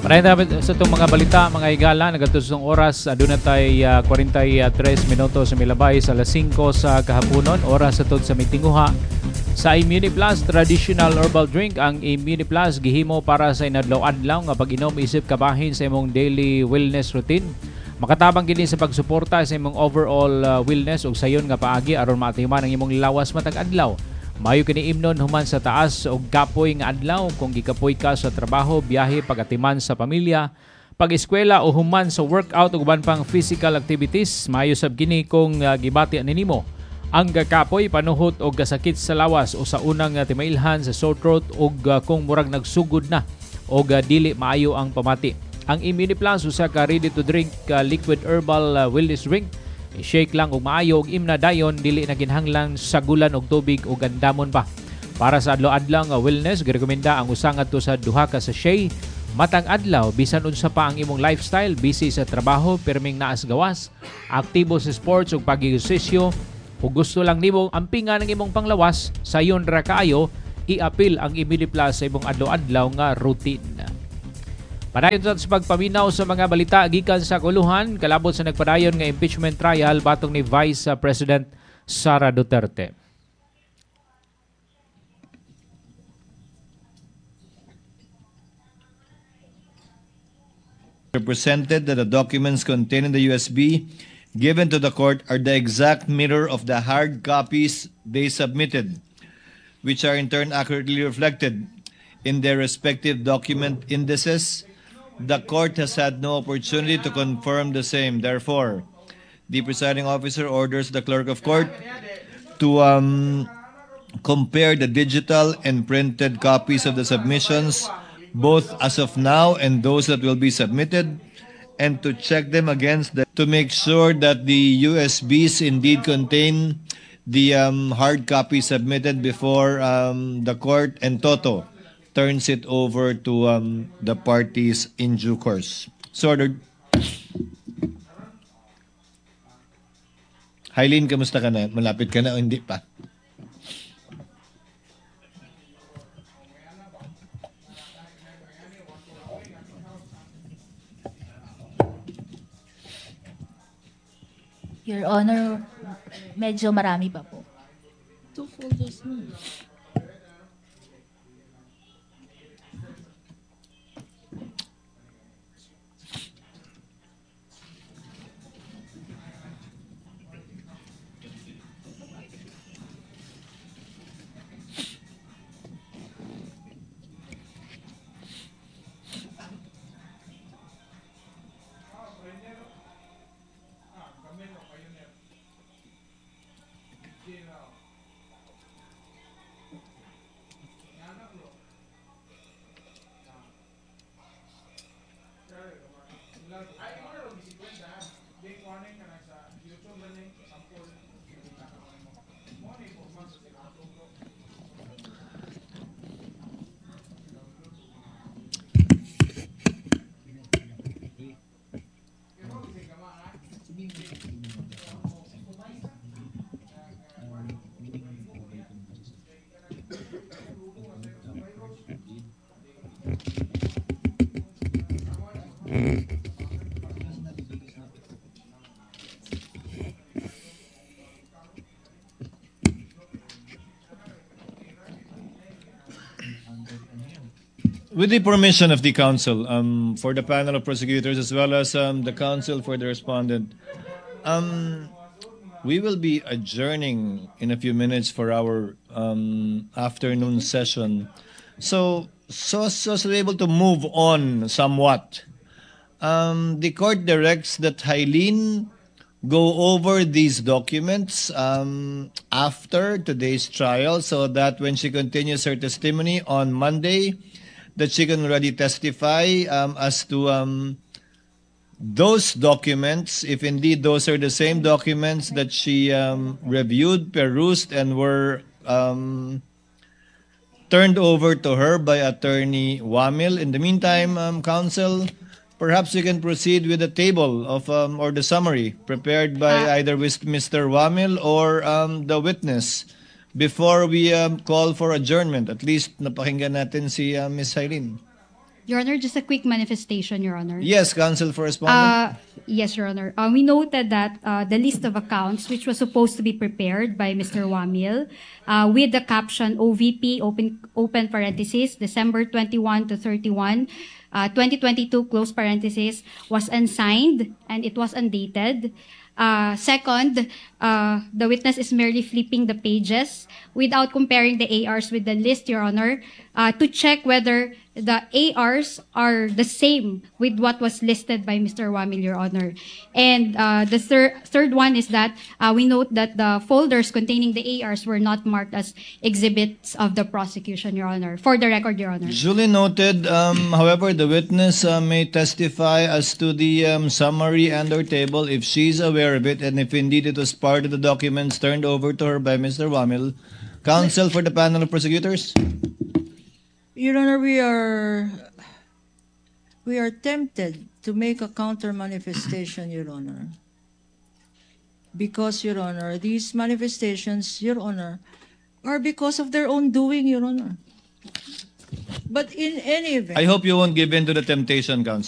Maraming dapat sa itong mga balita, mga higala, nagatusong oras, doon na tayo 43 minutos sa milabay sa alas 5 sa kahaponon, oras sa tod sa mitinguha. Sa Immuni Plus traditional herbal drink, ang Immuni Plus gihimo para sa inadlaw-adlaw nga pag-inom isip kabahin sa imong daily wellness routine. Makatabang kini sa pagsuporta sa imong overall wellness ug sayon nga paagi aron maatiman ang imong lawas matag adlaw. Mayo kini imnon human sa taas og kapoy nga adlaw kung gikapoy ka sa trabaho, biyahe, pagatiman sa pamilya, pag-eskwela o human sa workout ug uban pang physical activities. Mayo sab kini kung gibati ninimo ang gakapoy panuhot og gasakit sa lawas o sa unang timailhan sa sore throat ug kung murag nagsugod na og dili maayo ang pamati. Ang Immuni Plus usa ka ready to drink liquid herbal wellness drink. I-shake lang og maayo og imna dayon, dili na ginhanglan sa gulan og tubig o gandamon pa. Para sa adlaw-adlaw nga wellness, girekomenda ang usa ngadto sa 2 ka sachet matang adlaw bisan unsa pa ang imong lifestyle, busy sa trabaho, perming naas gawas, aktibo sa sports ug pag-ehersisyo, ug gusto lang nimo ampingan ang imong panglawas, sayon ra kaayo i-apil ang Immuni Plus sa imong adlaw-adlaw nga routine. Padayon sa pagpaminaw sa mga balita gikan sa kuluhan, kalabot sa nagpadayon nga impeachment trial batong ni Vice President Sara Duterte. Represented that the documents contained in the USB given to the court are the exact mirror of the hard copies they submitted, which are in turn accurately reflected in their respective document indices. The court has had no opportunity to confirm the same. Therefore, the presiding officer orders the clerk of court to compare the digital and printed copies of the submissions, both as of now and those that will be submitted, and to check them against to make sure that the USBs indeed contain the hard copy submitted before the court and Toto turns it over to the parties in due course. So ordered. Hailin, kamusta ka na? Malapit ka na o hindi pa? Your Honor, medyo marami pa po. 2 folders na. With the permission of the counsel, for the panel of prosecutors as well as the counsel for the respondent, we will be adjourning in a few minutes for our afternoon session. So to be able to move on somewhat, the court directs that Hailin go over these documents after today's trial so that when she continues her testimony on Monday, that she can already testify as to those documents, if indeed those are the same documents that she reviewed, perused, and were turned over to her by Attorney Wamil. In the meantime, counsel, perhaps we can proceed with the table of or the summary prepared by either Mr. Wamil or the witness before we call for adjournment. At least napakinggan natin si Ms. Hailin. Your Honor, just a quick manifestation, Your Honor. Yes, counsel for respondent. Yes, Your Honor. We noted that the list of accounts, which was supposed to be prepared by Mr. Wamil, with the caption OVP, open parenthesis, December 21 to 31, 2022, close parenthesis, was unsigned and it was undated. Second, the witness is merely flipping the pages without comparing the ARs with the list, Your Honor, to check whether the ARs are the same with what was listed by Mr. Wamil, Your Honor. And the third one is that we note that the folders containing the ARs were not marked as exhibits of the prosecution, Your Honor. For the record, Your Honor. Duly noted. However, the witness may testify as to the summary and/or table if she's aware of it and if indeed it was part of the documents turned over to her by Mr. Wamil. Counsel for the panel of prosecutors. Your Honor, we are tempted to make a counter manifestation, Your Honor. Because, Your Honor, these manifestations, Your Honor, are because of their own doing, Your Honor. But in any event, I hope you won't give in to the temptation, counsel.